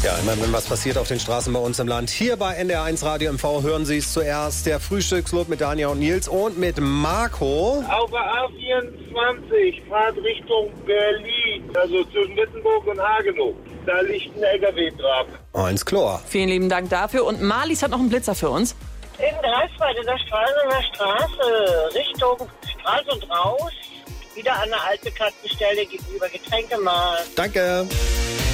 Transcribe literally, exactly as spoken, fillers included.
Ja, immer wenn was passiert auf den Straßen bei uns im Land. Hier bei N D R eins Radio M V hören Sie es zuerst. Der Frühstückslot mit Daniel und Nils und mit Marco. Auf der A vierundzwanzig, Fahrt Richtung Berlin, also zwischen Wittenburg und Hagenow. Da liegt ein L K W drauf. Eins Chlor. Vielen lieben Dank dafür. Und Marlies hat noch einen Blitzer für uns. In Greifswald, in der Stralsunder Straße, Richtung Stralsund raus. Wieder an der alten Katzenstelle gegenüber Getränkemarkt. Danke.